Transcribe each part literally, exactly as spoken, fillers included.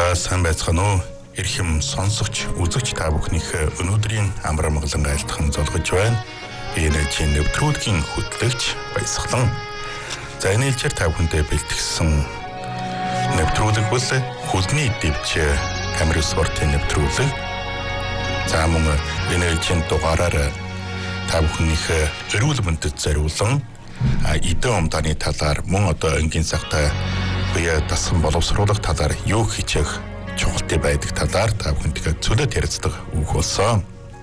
За сайн байцгаана уу? Ирхэм сонсогч, үзэгч та бүхнийхээ өнөөдрийн амар амгалан айлтхан золгож байна. Энэжийн нэвтрүүлгийн хөтлөгч Баясгалан. За энэ хэлээр та бүхэндээ бэлтгэсэн нэвтрүүлэг бол хөлний дэвж камер спортын нэвтрүүлэг. За мөн энэжийн дугаараар та бүхнийхээ эрүүл мэндэд зориулсан эдэн умдааны талаар мөн одоо энгийн цагтаа бие дасган боловсруулах талаар юу хийчих чухалтай байдаг талаар та бүхэнтэйгээ цөлөд ярилцдаг үг болсон.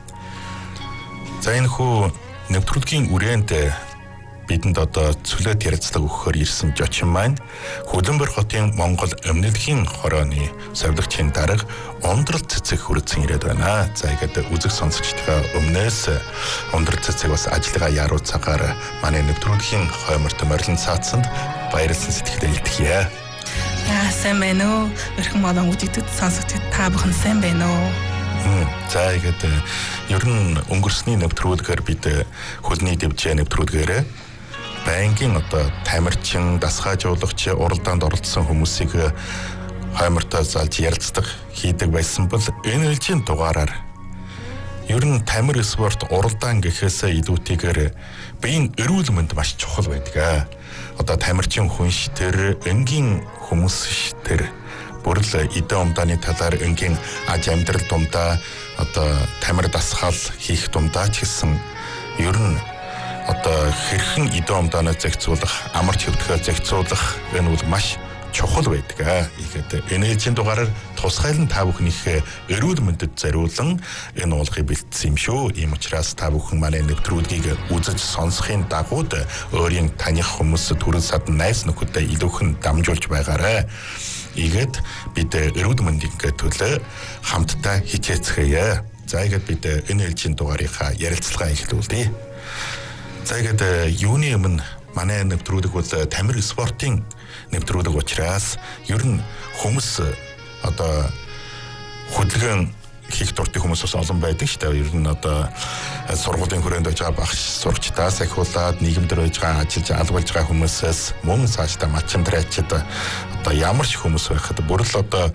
За энэ хүү нэвтрүүлгийн үрээнд бидэнд одоо цөлөд ярилцдаг өгөхөөр ирсэн зочин маань Хөлбөмбөр хотын Монгол өмнөдхийн хорооны совилогчийн дарга Ундрал Цэцэг хүрэлцэн ирээд байна. За ингээд үзэг сонсогчдоо өмнөөс Ундрал Цэцэг бас ажиллагаа яруу цагаар манай нэвтрүүлгийн хойморт морилон цаацсанд баярлсан сэтгэлдээ илтгэе. Яа сайн байна уу? Өрхөн болон үзэгдэд сонсогчид та бүхэн сайн байна уу? За ингээд ер нь өнгөрсний нэвтрүүлгээр бид хөлний дэвжээ нэвтрүүлгээр банкын одоо тамирчин, дасгаажуулагч, уралдаанд оролцсон хүмүүсийг хоймортоо залж ярилцдаг хийдэг байсан бол энэ жилийн дугаараар ер нь тамир спорт уралдаан гэхээсээ илүүтэйгээр биеийн эрүүл мэнд маш чухал байдаг. Одоо тамирчин хүн ш тэр энгийн хүмүүс ш тэр бүрл эдэн умдааны талаар энгийн аж амьдрал дундаа одоо тамир дасгал хийх дундаа ч гэсэн ер нь одоо хэрхэн эдэн умдаанаа зохицуулах, амар хөвтгөө зохицуулах энэ бол маш чухал байдаг. Ихэд энэжийн дугаараар тусгайлан та бүхнийхээ эрүүл мэндэд зориулан энэ уулгыг бэлтсэн юм шүү. Ийм учраас та бүхэн манай нэвтрүүлгийг үзэж сонсохын дагууд өөрийн таних хүмүүс төрөл садан найз нөхөдөө илүүхэн дамжуулж байгаарай. Игээд бид эрүүл мэндийн төлөө хамтдаа хичээцгээе. За игээд бид энэ ээлжийн дугаарынхаа ярилцлагаа эхлүүлье. За игээд юуны өмнө манай нэвтрүүлэг бол тамир спортын нэвтрүүлэг учраас ер нь хүмүүс одоо хөдөлгөөн хийх дуртай хүмүүс бас олон байдаг шүү дээ. Ер нь одоо сургуулийн хүрээнд байж байгаа багш сурагчдаас ахиулаад нийгэмдэр байж байгаа ажиллаж албалж байгаа хүмүүсээс мөн цаашдаа мачандрачид одоо ямар ч хүмүүс байхад бүр л одоо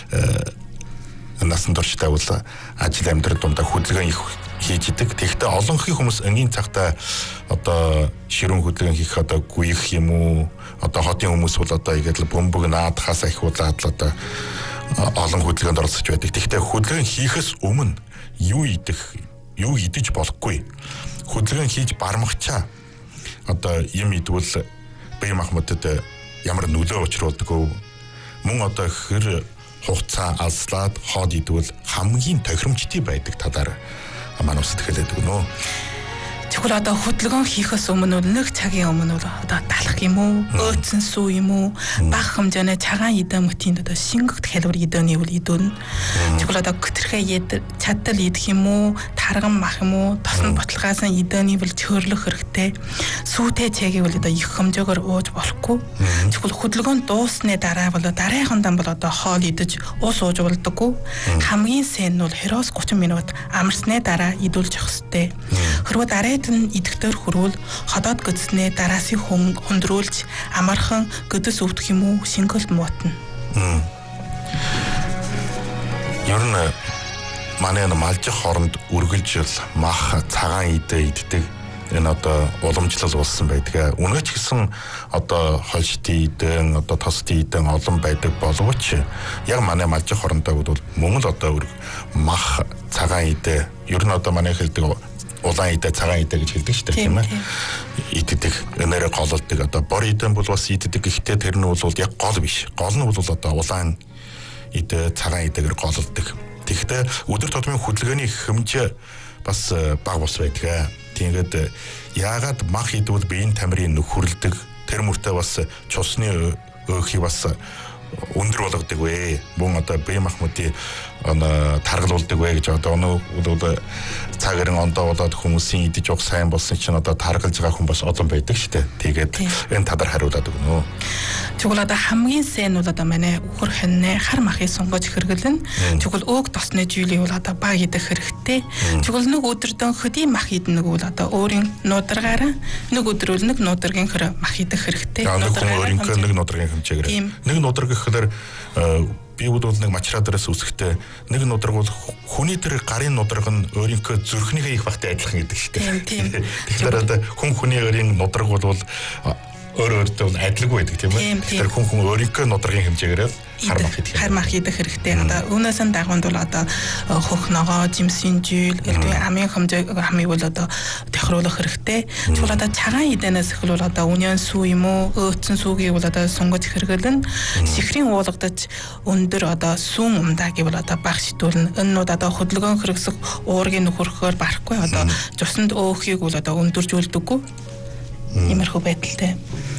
насан туршдаа бол ажил амьдрал дундаа хөдөлгөөн их хийж идэг. Тэгэхдээ олонхын хүмүүс энгийн цагтаа одоо ширүүн хөдөлгөөн хийх одоо гүйх юм уу? Одоо хотын хүмүүс бол одоо игээд л бөмбөг наадахаас ахиулаад л одоо олон хөдөлгөөнд оролцож байдаг. Тэгэхдээ хөдөлгөөн хийхээс өмнө юу идэх, юу идэж болохгүй. Хөдөлгөөн хийж бармагчаа одоо юм идвэл бие махбодод ямар нөлөө учруулдаг вэ? Мөн одоо хэр хугацаа алслаад хоод идвэл хамгийн тохиромжтой байдаг талаар манай сэтгэлээд өгнө. Тэгвэл одоо хөдөлгөөн хийхээс өмнө нэг цагийн өмнө одоо далах юм уу, өөцөн сүү юм уу, бага хэмжээний цагаан эдэн мөтийн одоо шингэгт калори эдэний үл идүүн. Тэгвэл одоо гүтэрхээ чаддал идэх юм уу, тарган мах юм уу, тосон ботлогоос эдэний үл чөрлөх хэрэгтэй. Сүүтэй цэгийг бол одоо их хэмжээгээр ууж болохгүй. Тэгвэл хөдөлгөөн дуусны дараа бол дараахан бол одоо хоол идэж ус ууж болдоггүй. Хамгийн сайн нь бол хероос гучин минут амарсны дараа идүүлж явах хэрэгтэй. Хэрвээ дараа идэвхтэр хөрвөл ходоод гөдснээ дараасын хүн хөндрүүлж амархан гөдөс өвдөх юм уу шингэлт муутна. Ер нь манай малжих хооронд үргэлжил мах цагаан идэ иддэг энэ одоо уламжлал болсон байдаг. Өнөө ч гэсэн одоо хольшти идэн одоо тости идэн олон байдаг боловч яг манай малжих хоорондоо бол мөн л одоо мах цагаан идэ ер нь одоо манай хэлдэг улаан идэ цагаан идэ гэж хэлдэг шүү дээ тийм ээ. Иддэг нэрэ гололдог одоо бор идэн бол бас иддэг гэхдээ тэр нь бол яг гол биш. Гол нь бол одоо улаан идэ цагаан идэгээр гололдог. Тэгэхдээ өдөр тутмын хөдөлгөөний хэмжээ бас бага бос байдаг. Тэгээд яагаад мах идвэл биеийн тамирын нөхөрлөдөг тэр мөртөө бас цусны өөхий бас өндөр болгодог вэ. Мөн одоо бие махбодын таргалуулдаг вэ гэж одоо өнөө цагаарин ондоо болоод хүмүүсийн идэж уух сайн болсон чинь одоо таргалж байгаа хүн бас олон байдаг шүү дээ. Тэгээд энэ тадар хариулаад өгнө. Тэгвэл одоо хамгийн сайн бол одоо манай үхэр хэнэ хар махыг сонгож хэрэглэнэ. Тэгвэл өг тосны жилийн бол одоо баг идэх хэрэгтэй. Тэгвэл нэг өдөрдөн хөдийн мах идэх бол одоо өөрийн нуударгаараа нэг өдөр бол нэг нуударгийн хөр мах идэх хэрэгтэй. Нэг хүн өөрийнхөө нэг нуударгийн хэмжээгээр нэг нуударгийн гэхээр би бол нэг мачрадраас үсэхдээ нэг нудраг бол хүний тэр гарын нудраг нь өөрийнхөө зүрхнийхээ их багтай адилхан гэдэг шүү дээ. Тэгэхээр одоо хүн хүний өөрийн нудраг бол өөр өөртөө адилгүй байдаг тийм ээ. Тэгэхээр хүн хүн өөрийнхөө нудрагын хэмжээгээр хармах идэх хармах идэх хэрэгтэй. Одоо үүнээс нь дагуунд бол одоо хөх ногоо, жимсийн жийл, элдвээ амын хэмжээ амыг бол одоо тохируулах хэрэгтэй. Тэгвэл одоо цагаан идэнээс эхлүүл одоо үнэн сүү юм уу, өөцөн сүүгийг бол одоо сунгаж хэрэглэн сихрийн уулгадаж өндөр одоо сүүн умдаа гэвэл одоо баг шитүүлнэ. Эннүүд одоо хөдөлгөөн хэрэгсэх уургийн нөхөрхөөр барахгүй одоо цуснд өөхийг бол одоо өндөржүүлдэггүй. Иймэрхүү байдалтай.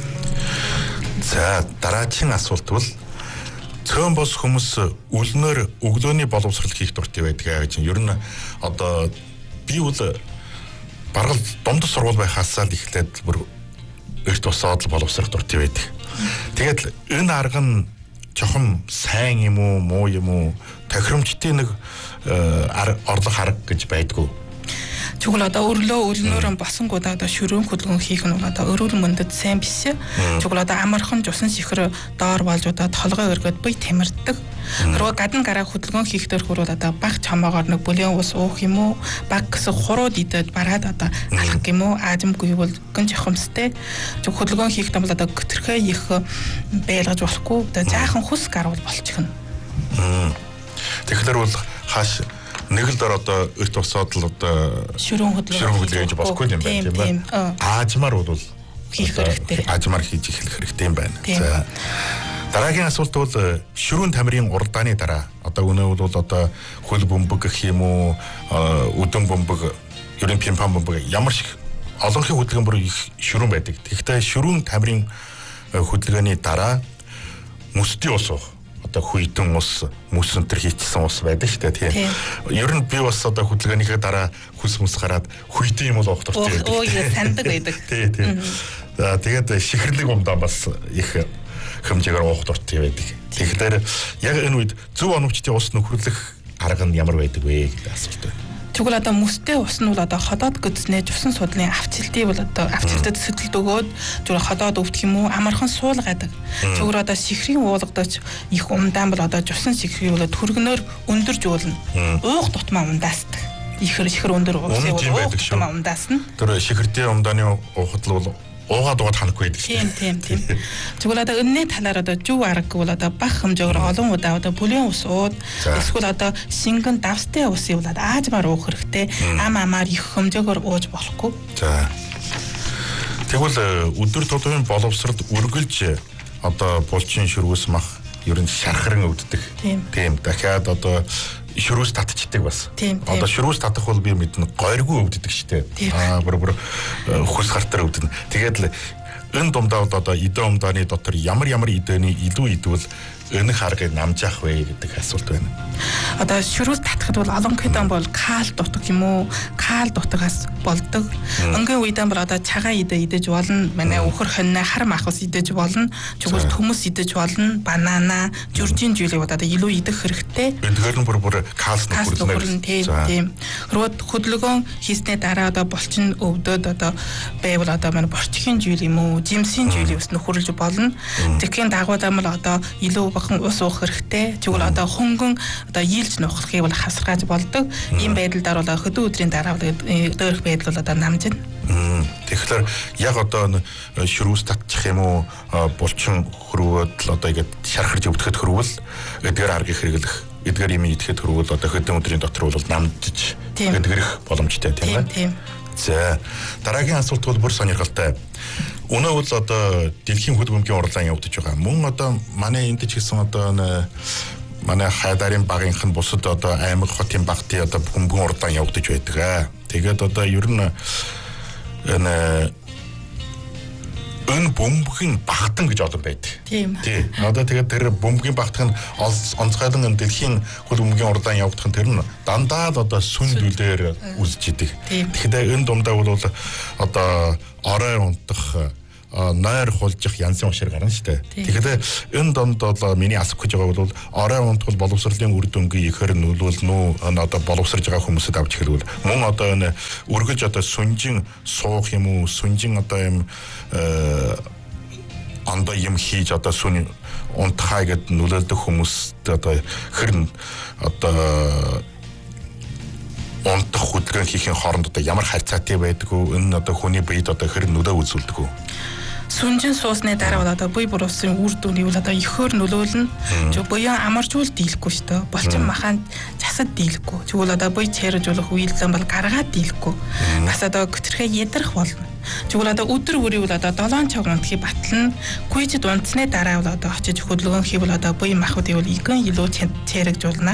За дараагийн асуулт бол цөөн бос хүмүүс үлнээр өглөөний боловсрол хийх дуртай байдаг гэж. Ер нь одоо би бол бараг дундас сургууль байхаас л эхлээд бүр эрт босоод боловсрох дуртай байдаг. Тэгээд энэ арга нь чухам сайн юм уу, муу юм уу, тохиромжтой нэг орлох арга гэж байдгүй. Тэгвэл одоо өрлөө өлнөөрөө босонгуудаа одоо шөрөөн хөдөлгөөн хийх нь бол одоо өрөөл мөндөд сайн биш. Тэгвэл одоо амархан жусан сихэр доор болж одоо толгой өргөд бие тамирддаг. Руу гадна гараа хөдөлгөөн хийх дээр хүрвэл одоо баг чамаагаар нэг бүлээн ус уух юм уу, баг гэсэн хурууд идээд бараад одоо алах юм уу, аажимгүй бол гэн жохомстэй. Тэг хөдөлгөөн хийхдээ бол одоо göтөрхөө их байлгаж болохгүй. Одоо жаахан хүс гарвал болчихно. Тэгэхээр бол хааш нэг л дор одоо өрт босоод л одоо шөрөөн хөдөлгөөн шөрөөн хөдөлгөөн болохгүй юм байна тийм ээ. Аажмаар бол хийх хэрэгтэй. Аажмаар хийж эхлэх хэрэгтэй юм байна. За дараагийн асуулт бол шөрөөн тамирын уралдааны дараа одоо өнөө бол одоо хөл бөмбөг гэх юм уу, өдөн бөмбөг, ерөн пимпан бөмбөг ямар шиг олонхын хөдөлгөөн бүр их шөрөөн байдаг. Тэгэхдээ шөрөөн тамирын хөдөлгөөний дараа мөсдийн ус уух одоо хүйтэн ус, мөс өнтер хийчихсэн ус байдаг шүү дээ тийм. Ер нь би бас одоо хөдөлгөөнийхээ дараа хүс мөс гараад хүйтэн юм бол уух дуртай байдаг. Өө яа сандаг байдаг. Тийм тийм. За тэгээд шихэрлэг умдаа бас их хэмжээгээр уух дуртай байдаг. Тэгэхээр яг энэ үед зөв оновчтын ус нөхөрлөх арга нь ямар байдаг вэ гэдэг асуулт байна. Тэгвэл одоо мөстэй ус нь бол одоо ходоод гүдснээ жусан судлын авчилтыг бол одоо авчилтад сэтэл өгөөд зүгээр ходоод өвдөх юм уу амархан суулгаад. Зүгээр одоо сихрийн уулгадаж их умдаан бол одоо жусан сихрийг бол төргнөөр өндөржүүлнэ. Уух тутмаа ундаасдаг. Ихэр сихэр өндөр уусаа уух тутмаа ундаасна. Тэр сихэртэй умдааны уухад л уугаад уугаад ханахгүй байдаг шүү. Тийм тийм тийм. Тэгвэл одоо өнний талаар одоо зүв аргагүй бол одоо бага хэмжээгээр олон удаа одоо бүлээн ус ууд эсвэл одоо шингэн давстай ус явуулаад аажмаар уух хэрэгтэй. Ам амаар их хэмжээгээр ууж болохгүй. За. Тэгвэл өдөр тутмын боловсролд үргэлж одоо булчин шөргөөс мах ер нь шархран өвддөг. Тийм. Дахиад одоо шөрөөс татчихдаг бас. Одоо шөрөөс татах бол би мэднэ гойргүй өвддөг штэ. Аа бүр бүр хүс хартар өвдөнө. Тэгээд л энэ дундаа одоо идэ умдааны дотор ямар ямар идэний илүү идвэл өнөх аргыг намжаах вэ гэдэг асуулт байна. Одоо шөрөөс татахад бол олон хэдэн бол кал дутах юм уу? Кал дутагаас болдог. Өнгийн үедээ бол одоо цагаан идэ идэж болно. Манай өхөр хоньны хар махас идэж болно. Чүгэл төмөс идэж болно. Банана, жүржин зүйлийг одоо илүү идэх хэрэгтэй. Тэгэхээр нь бүр бүр калс нөхөрлөнө. Тийм. Хөрөд хөдөлгөөн хийснээ дараа одоо булчин өвдөд одоо байвал одоо манай борчхийн жийл юм уу? Жимсийн жийлийг бас нөхөрлөж болно. Тэгэхин дагуулаа бол одоо илүү бахан ус уух хэрэгтэй. Тэгвэл одоо хөнгөн одоо ийлж нухахыг бол хасаргааж болдог. Ийм байдлаар бол хөдөө өдрийн дараа дөөрөх байдал бол одоо намжина. Тэгэхээр яг одоо шөрөөс татчих юм уу, булчин хөрвөөд л одоо ингээд шархарж өвдөхэд хөрвөл эдгээр аргыг хэрэглэх, эдгээр юм идэхэд хөрвөл одоо хөдөө өдрийн дотор бол намжиж эдгэрэх боломжтой тийм ээ. Тийм. За дараагийн асуулт бол бүр сонирхолтой. Өнөө бол одоо дэлхийн хөдөлгөөний уралдаан явагдаж байгаа. Мөн одоо манай энд ч гэсэн одоо манай хайдарын багийнх нь бусад одоо аймаг хотын багтын одоо бөмбөг уралдаан явагдаж байдаг. Тэгээд одоо ер нь энэ өн бөмбөгийн багтан гэж одоо байдаг. Тийм. Тий. Одоо тэгээд тэр бөмбөгийн багтан онцгойлон дэлхийн хөдөлгөөний уралдаан явагдах нь тэр нь дандаа л одоо сүн дүлээр үзэж идэг. Тэгэхээр энэ дундаа бол одоо орой унтах нойр хулжих янзын ушир гарна шүү дээ. Тэгэхээр энэ донд бол миний асах гэж байгаа бол орой унтвал боловсролын үр дүнгийн ихэр нөлөөлөл нүү одоо боловсрж байгаа хүмүүсд авч хэлвэл мөн одоо энэ үргэлж одоо сүнжин суух юм уу сүнжин одоо юм андаа юм хийж одоо сүн унтахаа гэд нөлөөлдөг хүмүүст одоо хэрн одоо унтах хөдөлгөөн хийхин хооронд одоо ямар харьцаатай байдгүй энэ одоо хүний биед одоо хэрн нөлөө үзүүлдэг үү? Сүнжин суусны дараа бол одоо буй буруuсын үр дүн нь бол одоо ихөр нөлөөлнө. Зөв буян амаржуул дийлэхгүй шүү дээ. Болчин махан засад дийлэхгүй. Тэгвэл одоо буй цээржүүлэх үйлдэл бол гаргаад дийлэхгүй. Бас одоо гүтрэхээ ядрах болно. Тэгвэл одоо өдөр бүрийн бол одоо долоон цаг унтахыг батлна. Гүйжид унтсны дараа бол одоо очиж хөдөлгөөн хийвэл одоо буй махбодыг бол игэн илүү цээрэгжүүлнэ.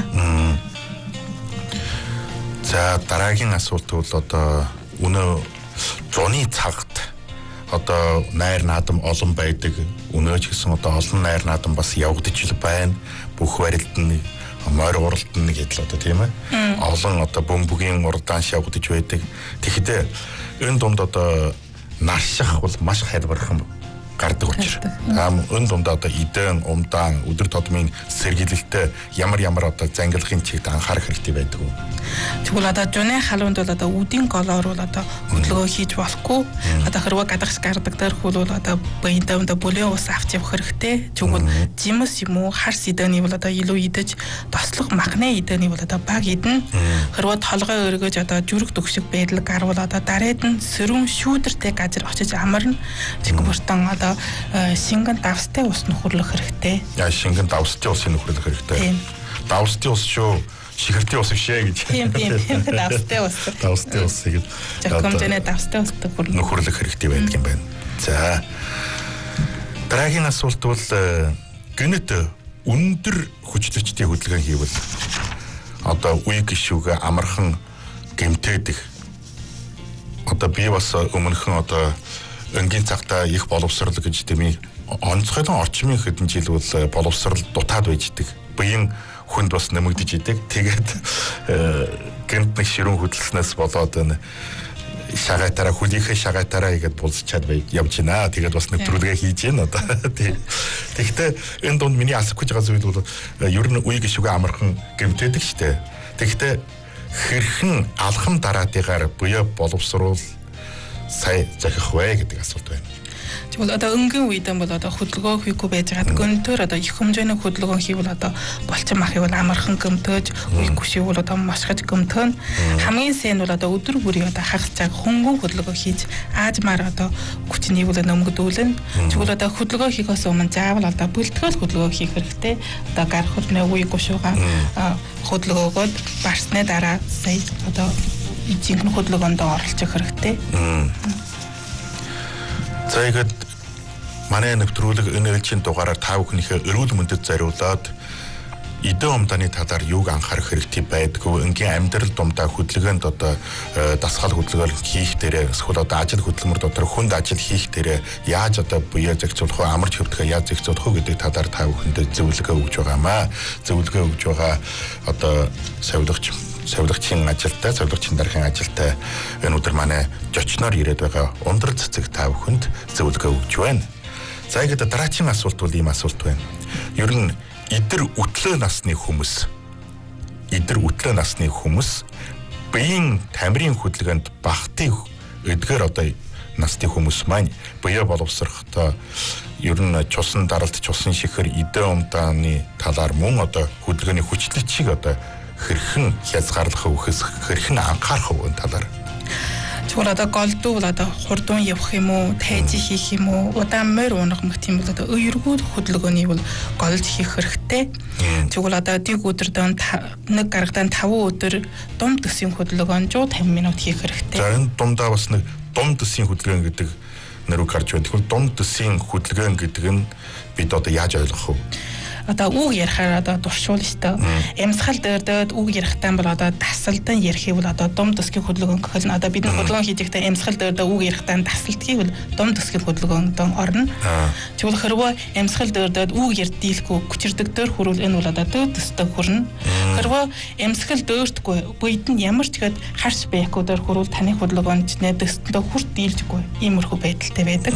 За дараагийн асуулт бол одоо өнөө зуны цагт одоо найр наадам олон байдаг. Өнөөч гэсэн одоо олон найр наадам бас явагдаж ил байна. Бүх барилд нь морь уралд нь гэдэл одоо тийм ээ. Олон одоо бөмбөгийн урдаан явагдаж байдаг. Тэгэхдээ энэ дунд одоо нарших бол маш хялбархан гардаг учраас. Ам энэ дунд одоо идэн, умдаан, өдөр тутмын сэргийлэлтэй ямар ямар одоо зангилахын чигт анхаарах хэрэгтэй байдаг уу? Тэгвэл одоо жуны халуунд бол одоо үдийн голоор бол одоо хөдөлгөөн хийж болохгүй. Одоо хэрвээ гадагш гардаг дээрхүүл бол одоо баяндаа одоо бүлээн ус авч явах хэрэгтэй. Тэгвэл жимс юм уу харс идэний бол одоо илүү идэж тослох махны идэний бол одоо баг идэн. Хэрвээ толгой өргөж одоо жүрэг төгшөг байдал гарвал одоо дараад нь сөрөн шүүдэртэй газар очиж амарна. Тэгвэл бортон одоо шингэн давстай ус нөхөрлөх хэрэгтэй. Яа шингэн давстай ус нөхөрлөх хэрэгтэй. Давстай ус шүү. Шихэртэй ус бишээ гэж. Тийм тийм тийм давстай ус. Давстай ус гэж. Жокомжны давстай ус нөхөрлөх хэрэгтэй байдаг юм байна. За. Дараагийн асуулт бол гэнэт өндөр хүчлэгчдийн хөдөлгөөн хийвэл одоо үе гişүүгээ амархан гэмтээдэг. Одоо би бас өмнөхөн одоо өнгийн цагтаа их боловсрал гэж дэмий онцгойлон орчмын хэдэн жил бол боловсрал дутаад байждаг. Буян хүнд бас нэмэгдэж идэг. Тэгээд гэмт нэг ширүүн хөдөлснөөс болоод энэ шагайтараа хүлийнхээ шагайтараа игээд булзчаад бай явж байна. Тэгээд бас нэвтрүүлгээ хийж байна одоо. Тэгэхдээ энэ дунд миний асах гэж байгаа зүйл бол ер нь үе гişүүгээ амархан гэмтээдэг штэ. Тэгэхдээ хэрхэн алхам дараатыгаар буяа боловсруул сая захих вэ гэдэг асуулт байна. Тэгвэл одоо өнгийн үед бол одоо хөдөлгөөн хийхгүй байж байгаа. Гөнтөр одоо их хэмжээний хөдөлгөөн хийвэл одоо болчин махыг бол амархан гэмтэж, үегүй шивүүл одоо мосгож гэмтэн. Хамгийн сайн бол одоо өдөр бүрийн одоо хагас цаг хөнгөн хөдөлгөөн хийж аажмаар одоо хүчнийг бол нөмгдүүлнэ. Тэгвэл одоо хөдөлгөөн хийхээс өмнө заавал одоо бэлтгэл хөдөлгөөн хийх хэрэгтэй. Одоо гар хөрнөө үегүй шуугаа хөдөлгөөгөөд барсны дараа сая одоо жинхэнэ хөдөлгөөнд оролцох хэрэгтэй. За ихэд манай нэвтрүүлэг энэ ээлжийн дугаараар та бүхнийхээ эрүүл мэндэд зориулаад эдэн умдааны талаар юуг анхаарах хэрэгтэй байдгүй, энгийн амьдрал дундаа хөдөлгөөнд одоо дасгал хөдөлгөөл хийх дээрээ эсвэл одоо ажил хөдөлмөр дотор хүнд ажил хийх дээрээ яаж одоо буяа зохицуулах вэ, амарч хөвдөхөө яаж зохицуулах вэ гэдэг талаар та бүхэндээ зөвлөгөө өгж байгаамаа. Зөвлөгөө өгж байгаа одоо совилгоч совилгочийн ажилтай, совилгочийн дарахын ажилтай энэ өдөр манай зочноор ирээд байгаа ундрал цэцэг та бүхэнд зөвлөгөө өгч байна. За ихэд дараагийн асуулт бол ийм асуулт байна. Ер нь идэр үтлээ насны хүмүүс, идэр үтлээ насны хүмүүс биеийн тамирын хөдөлгөөнд багтыг эдгээр одоо насны хүмүүс маань буяа боловсрохтой ер нь чусан даралт, чусан шихэр, эдэн умдааны талаар мөн одоо хөдөлгөөний хүчлэг чиг одоо хэрхэн хязгаарлах үхээс хэрхэн анхаарах вэ талаар. Тэгвэл одоо голдуу бол одоо хурдун явах юм уу, тайж хийх юм уу, удаан морь унах мөх тийм бол одоо өргөл хөдөлгөөний бол голж хийх хэрэгтэй. Тэгвэл одоо дэг өдөрдөө нэг гарагтаа таван өдөр дум төсийн хөдөлгөөн one hundred fifty минут хийх хэрэгтэй. За энэ дундаа бас нэг дум төсийн хөдөлгөөн гэдэг нэрийг гарч байна. Тэгвэл дум төсийн хөдөлгөөн гэдэг нь бид одоо яаж ойлгох вэ? Одоо үг ярихаар одоо дуршуул шүү дээ. Эмсгал дээрдээд үг ярихтаа бол одоо дасалдан ярихыг бол одоо дум төсгийн хөдөлгөөн гэх нь одоо бидний хөдөлгөөн хийжихтэй эмсгал дээрдээ үг ярихтаа дасалтгийг бол дум төсгийн хөдөлгөөнд орно. Тэгвэл хэрвээ эмсгал дээрдээд үг ярдийлэхгүй хүчирдэг дээр хүрвэл энэ бол одоо дээд төстэй хүрнэ. Хэрвээ эмсгал дээртгүй буйд нь ямар ч гээд харш байхгүй дээр хүрвэл таны хөдөлгөөнд дэстэндээ хүрт дийлжгүй иймэрхүү байдалтай байдаг.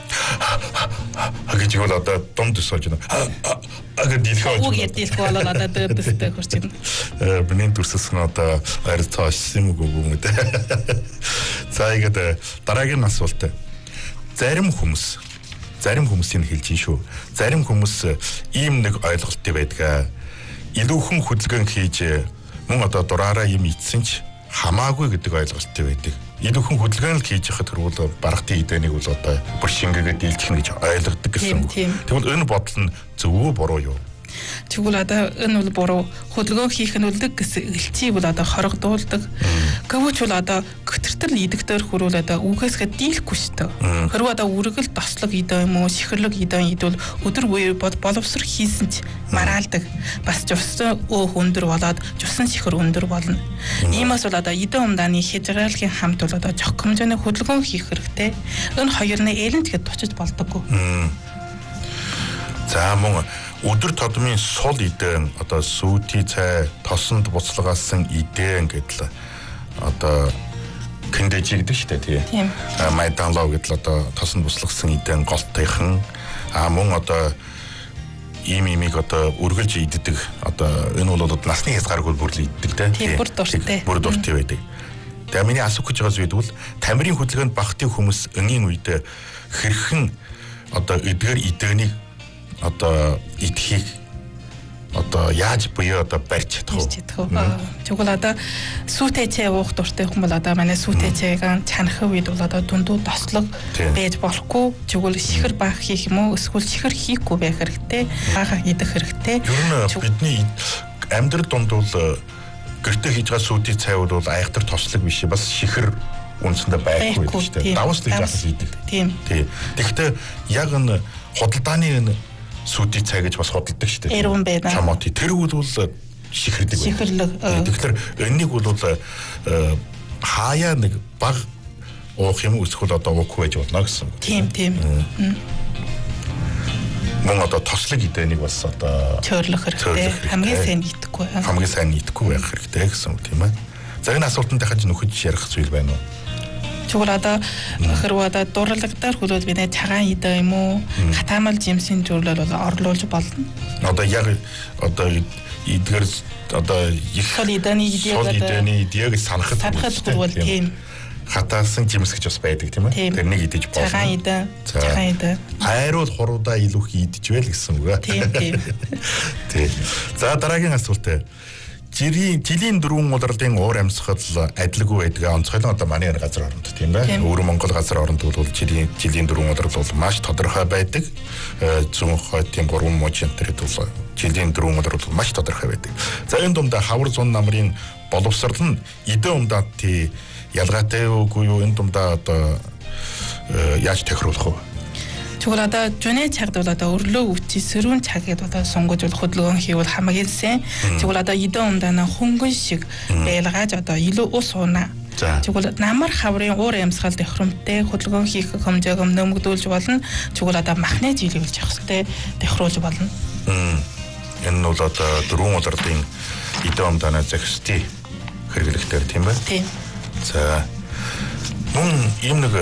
Хагиж бол одоо дум төс болж байна. Агад дийлхээ үг ярдийлэхгүй бол одоо дээд төстэй хүрч ирнэ. Э миний дүрсэс нь одоо арилтааш юм уу юм үү. За ихэд дараагийн асуулт. Зарим хүмүүс зарим хүмүүсийн хэлж шүү. Зарим хүмүүс ийм нэг ойлголттой байдаг. Илүүхэн хөдөлгөөн хийж мөн одоо дураараа юм ицсэн ч хамаагүй гэдэг ойлголттой байдаг. Илүүхэн хөдөлгөөн л хийж яхад тэрүүл баргатын идэнийг бол одоо бүр шингээгээд дийлчихнэ гэж ойлгодог гэсэн үг. Тэгвэл энэ бодол нь зөв үү буруу юу? Тэгвэл одоо энэ бол буруу. Хөдөлгөөн хийх нь үлдэг гэсэн элчийг бол одоо хорогдуулдаг. Гэвч бол одоо гөтөртөл идэгтэр хөрүүл одоо үгээсгээ дийлэхгүй шүү дээ. Хэрвээ одоо үргэл тослог идэ юм уу, сихэрлэг идэ идвэл өдөр буюу боловсрох хийсэн ч мараалдаг. Бас жусан өөх өндөр болоод жусан сихэр өндөр болно. Иймээс бол одоо идэ умдааны хязгаарлалын хамт бол одоо жох хэмжээний хөдөлгөөн хийх хэрэгтэй. Энэ хоёрны ээлэнтэд тучиж болдоггүй. За мөн өдөр тодмын сул идэн одоо сүйти цай тосонд буцлагаасан идэн гэдэл одоо кэндэжи гэдэг шүү дээ тийм. Майданлоо гэдэл одоо тосонд буцлагсан идэн голтойхон а мөн одоо ийм имийг одоо үргэлж иддэг одоо энэ бол насны хязгааргүй бүр л иддэг тийм. Бүр дуртай. Бүр дуртай байдаг. Тэгээ миний асуух гэж байгаа зүйл бол тамирын хөдөлгөөнд багтын хүмүүс өнгийн үед хэрхэн одоо эдгээр идэнийг одоо идэхийг одоо яаж буюу одоо барьж чадах вэ? Тэгвэл одоо сүйтэй чай уух дуртай хүн бол одоо манай сүйтэй чайг чанах үед бол одоо дундуу тослог байж болохгүй. Тэгвэл шихэр баах хийх юм уу? Эсвэл шихэр хийхгүй байх хэрэгтэй. Баахаа идэх хэрэгтэй. Ер нь бидний амьдрал дунд бол гэртээ хийж байгаа сүйтэй цай бол айхтар тослог биш бас шихэр үндсэндээ байхгүй шүү дээ. Давс л жахас идэг. Тийм. Тэгэхдээ яг энэ худалдааны сүйти цай гэж бас хөдөлдөг шүү дээ. Эрүүн байна. Чамоти тэр бол шихэрдэг. Шихэрлэг. Тэгэхээр энэнийг бол хаяа нэг баг уух юм эсвэл одоо уухгүй байж болно гэсэн. Тийм тийм. Мөн одоо тослог идэнийг бас одоо цөөрлөх хэрэгтэй. Хамгийн сайн идэхгүй. Хамгийн сайн идэхгүй байх хэрэгтэй гэсэн үг тийм ээ. За энэ асуултанд дахиж нөхөж ярих зүйл байна уу? Тэгвэл одоо хэрвээ одоо дурлагдаар хөлөөд би нэ цагаан идэ юм уу? Хатаамал жимсийн зөвлөл бол орлуулж болно. Одоо яг одоо эдгээр одоо их сол идэний идег санахад бол тийм. Хатаасан жимс гэж бас байдаг тийм ээ. Тэрнийг идэж болно. Цагаан идэ. Цагаан идэ. Хайруул хуруудаа илүү идэж байл гэсэн үг. Тийм тийм. Тийм. За дараагийн асуулт. Жирийн жилийн дөрвөн удирдлагын уур амьсгал адилгүй байдаг. Онцгойлон одоо манай газар оронд тийм ээ. Өвөр Монгол газар оронд бол жилийн жилийн дөрвөн удирдлага бол маш тодорхой байдаг. Зүүн хотын гурван мужийн төрөд бол жилийн дөрвөн удирдлага маш тодорхой байдаг. За энэ дундаа хавар зун намрын боловсрол нь идэ умдаатны ялгаатай үгүй юу? Энэ дундаа одоо яаж тохируулах вэ? Тэгвэл одоо жүний цагт бол одоо өрлөө өвчи сэрүүн цаг гэдээ одоо сунгаж бол хөдөлгөөн хийвэл хамгийн сайн. Тэгвэл одоо идэ умдаана хөнгөн шиг байлгааж одоо илүү ус уунаа. Тэгвэл намар хаврын уур амьсгал тохиромжтой хөдөлгөөн хийх хэмжээг нэмэгдүүлж болно. Тэгвэл одоо махны жилүүлж явах хэрэгтэй тохируулж болно. Энэ нь бол одоо дөрвөн удирдлагын идэ умдаана зохистой хэрэглэхтэй тийм байна. Тийм. За мөн ийм нэг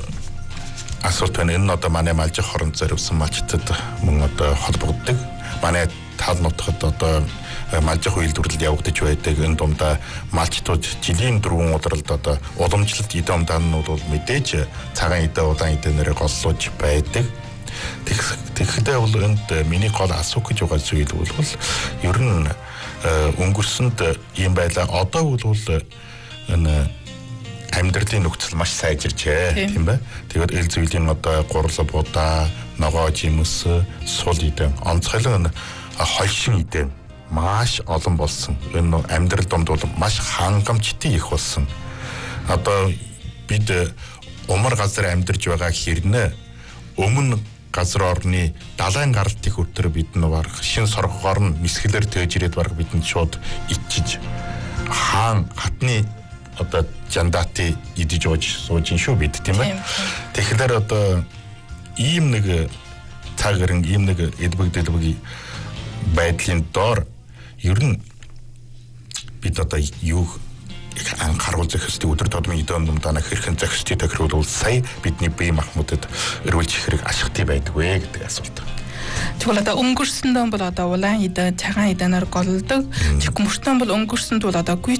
асуулт байна. Энэ нь одоо манай малжих хоронд зориулсан малчтад мөн одоо холбогддог. Манай тал нутгад одоо малжих үйлдвэрлэлд явагдаж байдаг. Энэ дундаа малчтууд жилийн дөрвөн удирдалд одоо уламжлалт идэ умдаанууд бол мэдээж цагаан идэ удаан идэнээр голлож байдаг. Тэгэхдээ бол энд миний гол асуух гэж байгаа зүйл бол ер нь өнгөрсөнд ийм байлаа. Одоо бол энэ амьдралын нөхцөл маш сайжирчээ тийм бай. Тэгээд эл зүйлийн одоо гурал будаа, ногоо жимс, сул идэ, онцгойлон хольшин идэ маш олон болсон. Энэ амьдрал донд бол маш хангамжтай их болсон. Одоо бид умар газар амьдарч байгаа хэрнээ өмнө газар орны далайн гаралтын өтөр бид нь баг шин соргогоор нь нисгэлэр тээж ирээд баг бидэнд шууд ичиж хаан хатны одоо жандати идэж ууж сууж ин шүү бид тийм ээ. Тэгэхээр одоо ийм нэг цаг гэрэн ийм нэг эдбэг дэлбэг байдлын доор ер нь бид одоо юу анхааруул зохистой өдөр тодмын идэ умдаана хэрхэн зохистой тохируулбал сая бидний бие махбодод өрүүлж хэрэг ашигтай байдгүй гэдэг асуулт. Тэгвэл одоо өнгөрсөндөө бол одоо улаан идэ, цагаан идэнээр голлдог. Чихмөртөн бол өнгөрсөнд бол одоо